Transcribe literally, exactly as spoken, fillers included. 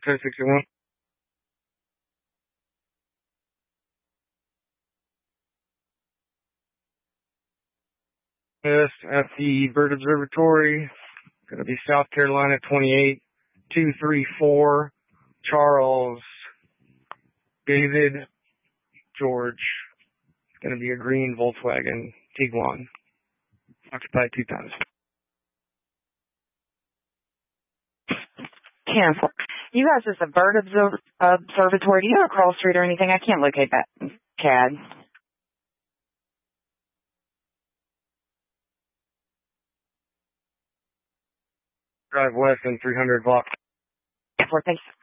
ten sixty-one. Yes, at the Bird Observatory. Going to be South Carolina twenty-eight two three four, Charles David George. Going to be a green Volkswagen Tiguan. Occupied two times. Cancel. You guys, is the Bird Observ- Observatory. Do you have a crawl street or anything? I can't locate that C A D. Drive west in three hundred block. Thanks.